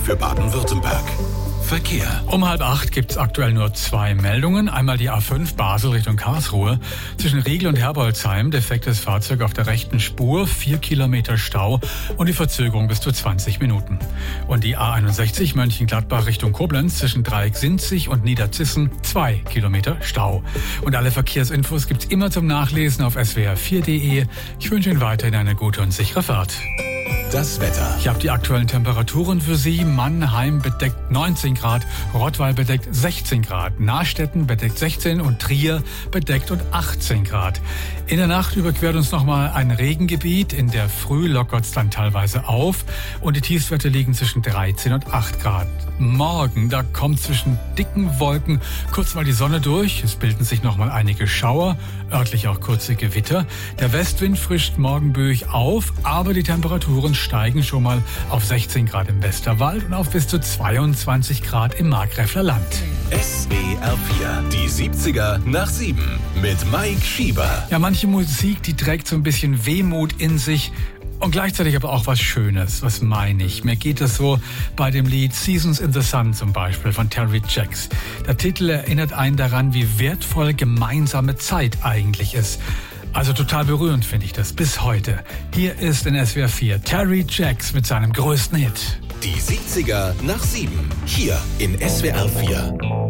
für Baden-Württemberg. Verkehr. Um 7:30 gibt es aktuell nur 2 Meldungen. Einmal die A5 Basel Richtung Karlsruhe. Zwischen Riegel und Herbolzheim defektes Fahrzeug auf der rechten Spur, 4 Kilometer Stau und die Verzögerung bis zu 20 Minuten. Und die A61 Mönchengladbach Richtung Koblenz zwischen Dreieck-Sinzig und Niederzissen, 2 Kilometer Stau. Und alle Verkehrsinfos gibt's immer zum Nachlesen auf swr4.de. Ich wünsche Ihnen weiterhin eine gute und sichere Fahrt. Das Wetter. Ich habe die aktuellen Temperaturen für Sie. Mannheim bedeckt 19 Grad, Rottweil bedeckt 16 Grad, Nastetten bedeckt 16 und Trier bedeckt und 18 Grad. In der Nacht überquert uns nochmal ein Regengebiet. In der Früh lockert es dann teilweise auf und die Tiefstwerte liegen zwischen 13 und 8 Grad. Morgen, da kommt zwischen dicken Wolken kurz mal die Sonne durch. Es bilden sich nochmal einige Schauer, örtlich auch kurze Gewitter. Der Westwind frischt morgen böig auf, aber die Temperaturen steigen schon mal auf 16 Grad im Westerwald und auf bis zu 22 Grad im Markgräfler Land. SWR4, die 70er nach 7 mit Mike Schieber. Ja, manche Musik, die trägt so ein bisschen Wehmut in sich. Und gleichzeitig aber auch was Schönes. Was meine ich? Mir geht es so bei dem Lied Seasons in the Sun zum Beispiel von Terry Jacks. Der Titel erinnert einen daran, wie wertvoll gemeinsame Zeit eigentlich ist. Also total berührend finde ich das bis heute. Hier ist in SWR 4 Terry Jacks mit seinem größten Hit. Die 70er nach 7, hier in SWR 4.